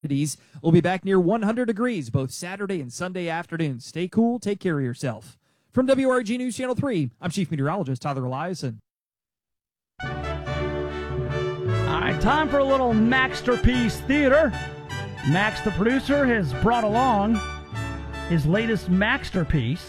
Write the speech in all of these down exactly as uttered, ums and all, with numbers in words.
We'll be back near one hundred degrees both Saturday and Sunday afternoons. Stay cool. Take care of yourself. From W R G News Channel three, I'm Chief Meteorologist Tyler Eliason. All right, time for a little Maxterpiece Theater. Max, the producer, has brought along his latest Maxterpiece.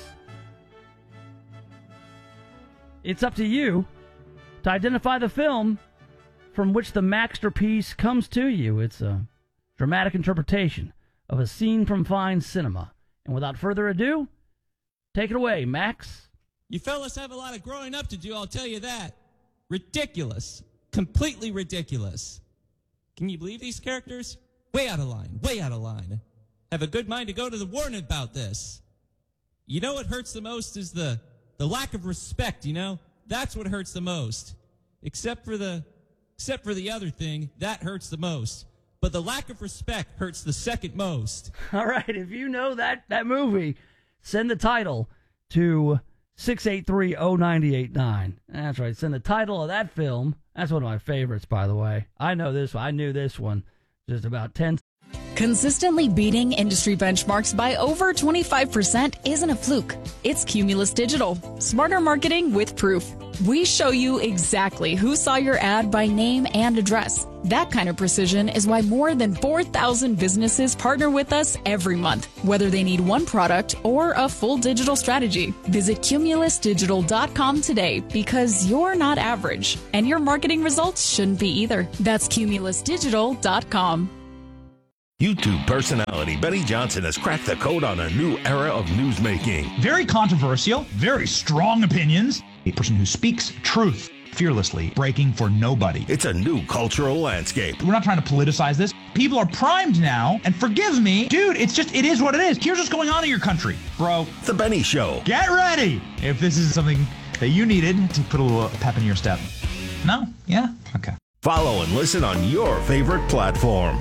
It's up to you to identify the film from which the Maxterpiece comes to you. It's a dramatic interpretation of a scene from fine cinema. And without further ado, take it away, Max. You fellas have a lot of growing up to do, I'll tell you that. Ridiculous. Completely ridiculous. Can you believe these characters? Way out of line. Way out of line. Have a good mind to go to the warden about this. You know what hurts the most is the, the lack of respect, you know? That's what hurts the most. Except for the, except for the other thing, that hurts the most. But the lack of respect hurts the second most. All right, if you know that, that movie, send the title to six eight three, zero nine eight nine. That's right, send the title of that film. That's one of my favorites, by the way. I know this one. I knew this one just about ten. Consistently beating industry benchmarks by over twenty-five percent isn't a fluke. It's Cumulus Digital. Smarter marketing with proof. We show you exactly who saw your ad by name and address. That kind of precision is why more than four thousand businesses partner with us every month, whether they need one product or a full digital strategy. Visit cumulus digital dot com today because you're not average, and your marketing results shouldn't be either. That's cumulus digital dot com. YouTube personality Benny Johnson has cracked the code on a new era of newsmaking. Very controversial, very strong opinions. A person who speaks truth fearlessly, breaking for nobody. It's a new cultural landscape. We're not trying to politicize this. People are primed now, and forgive me, dude, it's just, it is what it is. Here's what's going on in your country, bro. The Benny Show. Get ready if this is something that you needed to put a little pep in your step. No? Yeah? Okay. Follow and listen on your favorite platform.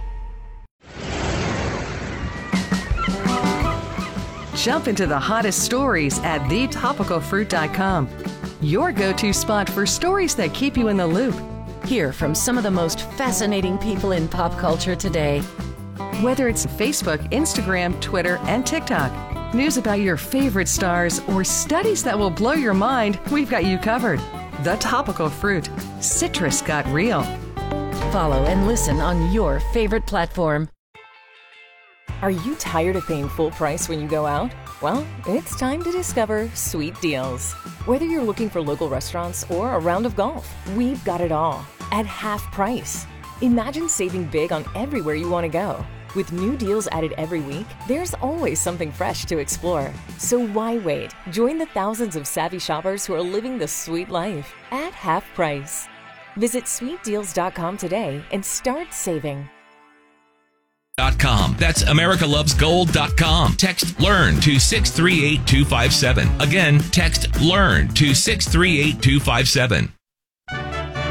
Jump into the hottest stories at the topical fruit dot com. Your go-to spot for stories that keep you in the loop. Hear from some of the most fascinating people in pop culture today. Whether it's Facebook, Instagram, Twitter, and TikTok, news about your favorite stars, or studies that will blow your mind, we've got you covered. The Topical Fruit. Citrus got real. Follow and listen on your favorite platform. Are you tired of paying full price when you go out? Well, it's time to discover Sweet Deals. Whether you're looking for local restaurants or a round of golf, we've got it all at half price. Imagine saving big on everywhere you want to go. With new deals added every week, there's always something fresh to explore. So why wait? Join the thousands of savvy shoppers who are living the sweet life at half price. Visit sweet deals dot com today and start saving. Com. That's America Loves Gold dot com. Text LEARN to six three eight two five seven. Again, text LEARN to six three eight two five seven. All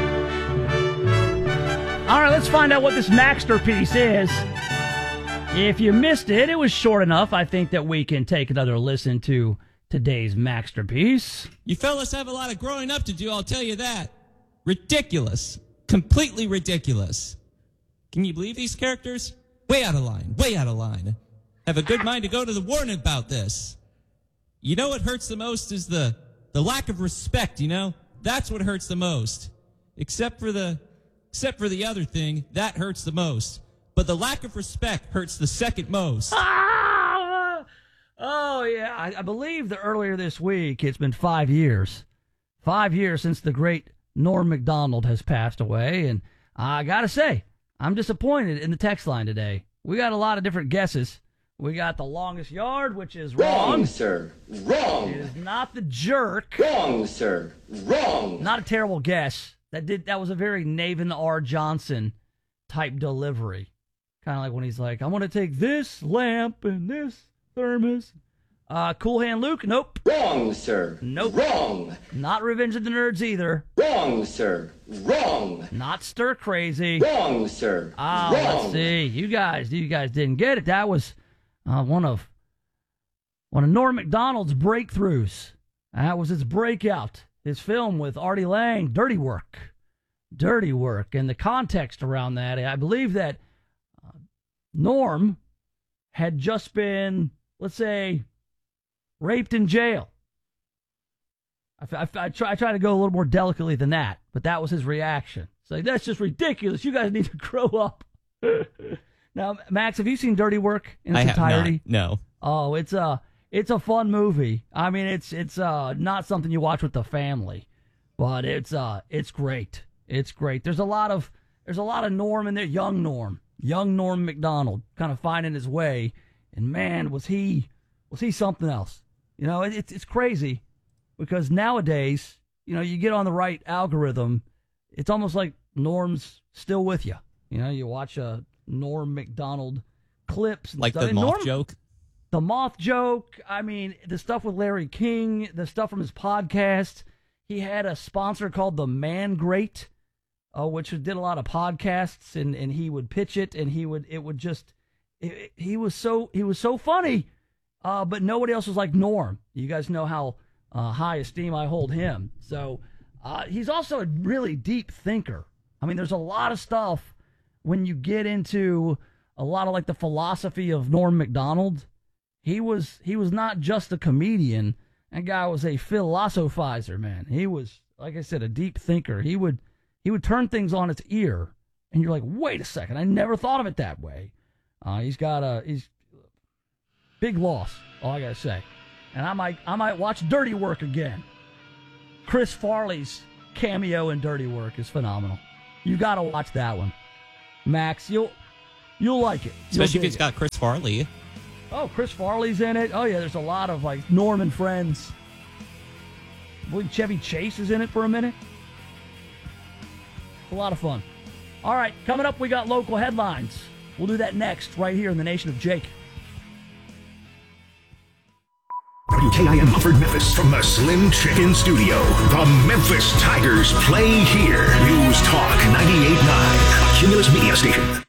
right, let's find out what this Maxterpiece is. If you missed it, it was short enough. I think that we can take another listen to today's Maxterpiece. You fellas have a lot of growing up to do, I'll tell you that. Ridiculous. Completely ridiculous. Can you believe these characters? Way out of line. Way out of line. Have a good mind to go to the warden about this. You know what hurts the most is the, the lack of respect, you know? That's what hurts the most. Except for the, except for the other thing, that hurts the most. But the lack of respect hurts the second most. Ah! Oh, yeah. I, I believe that earlier this week, it's been five years. Five years since the great Norm Macdonald has passed away. And I got to say, I'm disappointed in the text line today. We got a lot of different guesses. We got the longest yard, which is wrong. Wrong, sir. Wrong. It is not the jerk. Wrong, sir. Wrong. Not a terrible guess. That did. That was a very Navin R. Johnson type delivery. Kind of like when he's like, I want to take this lamp and this thermos. Uh, Cool Hand Luke, nope. Wrong, sir. Nope. Wrong. Not Revenge of the Nerds either. Wrong, sir. Wrong. Not Stir Crazy. Wrong, sir. Ah, Wrong. let's see. You guys, you guys didn't get it. That was uh, one of one of Norm Macdonald's breakthroughs. That was his breakout. His film with Artie Lang, Dirty Work. Dirty Work. And the context around that, I believe that uh, Norm had just been, let's say, raped in jail. I, I, I, try, I try to go a little more delicately than that, but that was his reaction. It's like, that's just ridiculous. You guys need to grow up. Now, Max, have you seen Dirty Work in its I have entirety? not, no. Oh, it's a it's a fun movie. I mean, it's it's uh not something you watch with the family, but it's uh it's great. It's great. There's a lot of there's a lot of Norm in there, young Norm, young Norm Macdonald, kind of finding his way. And man, was he was he something else? You know, it, it's it's crazy because nowadays, you know, you get on the right algorithm, it's almost like Norm's still with you. You know, you watch a Norm Macdonald clips. And like stuff. the And moth Norm, joke? The moth joke. I mean, the stuff with Larry King, the stuff from his podcast. He had a sponsor called the Man Great, uh, which did a lot of podcasts, and, and he would pitch it, and he would it would just it, he was so he was so funny, uh, but nobody else was like Norm. You guys know how uh, high esteem I hold him. So uh, he's also a really deep thinker. I mean, there's a lot of stuff when you get into a lot of like the philosophy of Norm Macdonald. He was he was not just a comedian. That guy was a philosophizer, man. He was, like I said, a deep thinker. He would he would turn things on its ear, and you're like, wait a second, I never thought of it that way. Uh, he's got a he's big loss. All I gotta say, and I might I might watch Dirty Work again. Chris Farley's cameo in Dirty Work is phenomenal. You gotta watch that one, Max. You'll you'll like it, you'll especially if it's it. got Chris Farley. Oh, Chris Farley's in it. Oh, yeah, there's a lot of, like, Norm and Friends. I believe Chevy Chase is in it for a minute. It's a lot of fun. All right, coming up, we got local headlines. We'll do that next, right here in the Nation of Jake. W K I M Mufford Memphis from the Slim Chicken Studio. The Memphis Tigers play here. News Talk ninety-eight point nine, a Cumulus Media Station.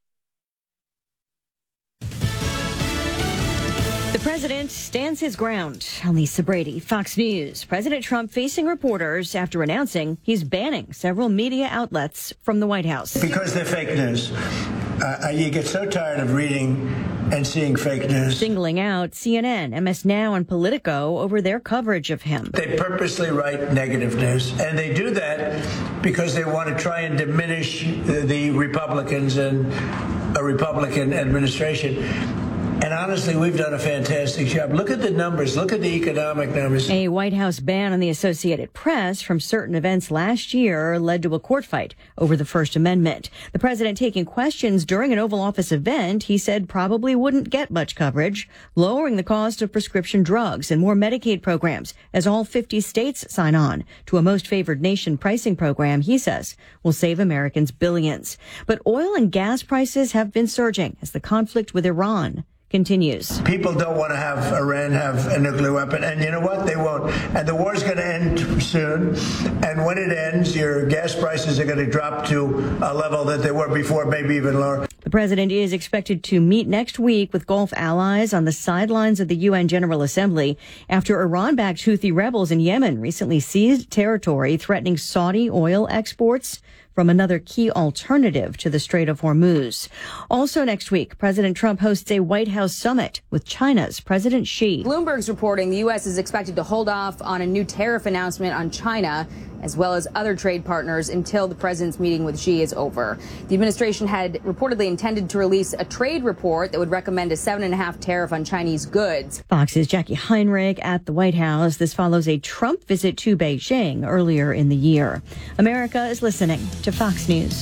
The president stands his ground. I'm Lisa Brady, Fox News. President Trump facing reporters after announcing he's banning several media outlets from the White House. Because they're fake news. Uh, you get so tired of reading and seeing fake news. Singling out C N N, M S Now, and Politico over their coverage of him. They purposely write negative news, and they do that because they want to try and diminish the, the Republicans and a Republican administration. And honestly, we've done a fantastic job. Look at the numbers. Look at the economic numbers. A White House ban on the Associated Press from certain events last year led to a court fight over the First Amendment. The president taking questions during an Oval Office event he said probably wouldn't get much coverage, lowering the cost of prescription drugs and more Medicaid programs as all fifty states sign on to a most favored nation pricing program he says will save Americans billions. But oil and gas prices have been surging as the conflict with Iran continues. People don't want to have Iran have a nuclear weapon, and you know what? They won't. And the war's going to end soon. And when it ends, your gas prices are going to drop to a level that they were before, maybe even lower. The president is expected to meet next week with Gulf allies on the sidelines of the U N General Assembly after Iran-backed Houthi rebels in Yemen recently seized territory threatening Saudi oil exports from another key alternative to the Strait of Hormuz. Also next week, President Trump hosts a White House summit with China's President Xi. Bloomberg's reporting the U S is expected to hold off on a new tariff announcement on China, as well as other trade partners, until the president's meeting with Xi is over. The administration had reportedly intended to release a trade report that would recommend a seven and a half tariff on Chinese goods. Fox's Jackie Heinrich at the White House. This follows a Trump visit to Beijing earlier in the year. America is listening to Fox News.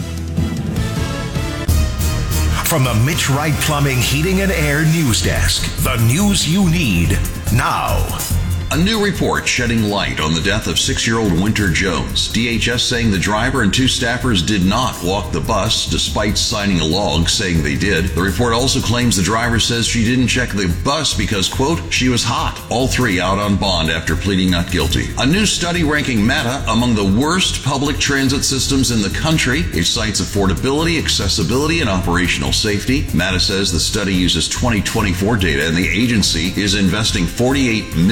From the Mitch Wright Plumbing, Heating and Air News Desk, the news you need now. A new report shedding light on the death of six-year-old Winter Jones. D H S saying the driver and two staffers did not walk the bus, despite signing a log saying they did. The report also claims the driver says she didn't check the bus because, quote, she was hot. All three out on bond after pleading not guilty. A new study ranking Meta among the worst public transit systems in the country. It cites affordability, accessibility, and operational safety. Meta says the study uses twenty twenty-four data, and the agency is investing forty-eight million dollars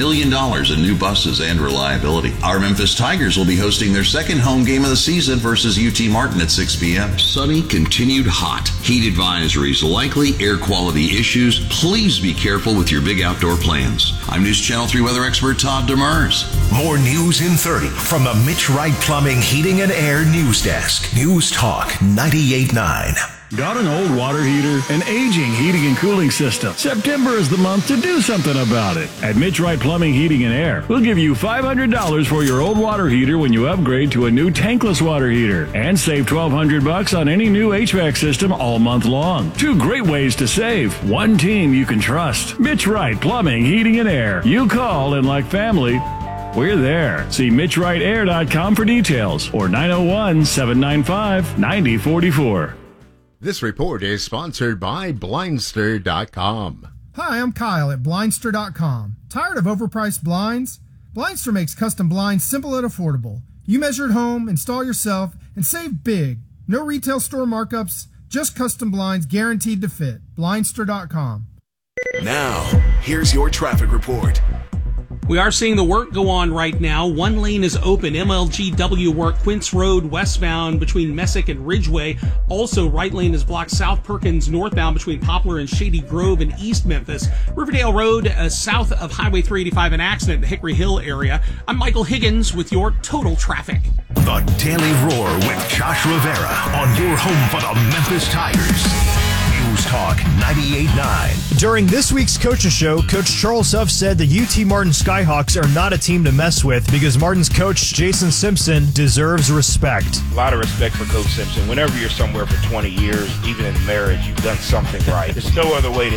dollars in new buses and reliability. Our Memphis Tigers will be hosting their second home game of the season versus U T Martin at six p.m. Sunny continued hot. Heat advisories, likely air quality issues. Please be careful with your big outdoor plans. I'm News Channel three weather expert Todd Demers. More news in thirty from the Mitch Wright Plumbing, Heating and Air News Desk. News Talk ninety-eight point nine. Got an old water heater, an aging heating and cooling system? September is the month to do something about it. At Mitch Wright Plumbing, Heating and Air, we'll give you five hundred dollars for your old water heater when you upgrade to a new tankless water heater, and save twelve hundred bucks on any new H V A C system all month long. Two great ways to save. One team you can trust. Mitch Wright Plumbing, Heating and Air. You call, and like family, we're there. See Mitch Wright Air dot com for details, or nine oh one, seven nine five, nine oh four four. This report is sponsored by Blindster dot com. Hi, I'm Kyle at Blindster dot com. Tired of overpriced blinds? Blindster makes custom blinds simple and affordable. You measure at home, install yourself, and save big. No retail store markups, just custom blinds guaranteed to fit. Blindster dot com. Now, here's your traffic report. We are seeing the work go on right now. One lane is open. M L G W work, Quince Road westbound between Messick and Ridgeway. Also, right lane is blocked South Perkins northbound between Poplar and Shady Grove in East Memphis. Riverdale Road uh, south of Highway three eighty-five, an accident in the Hickory Hill area. I'm Michael Higgins with your total traffic. The Daily Roar with Josh Rivera on your home for the Memphis Tigers. News Talk ninety-eight point nine. During this week's Coaches Show, Coach Charles Huff said the U T Martin Skyhawks are not a team to mess with because Martin's coach, Jason Simpson, deserves respect. A lot of respect for Coach Simpson. Whenever you're somewhere for twenty years, even in marriage, you've done something right. There's no other way to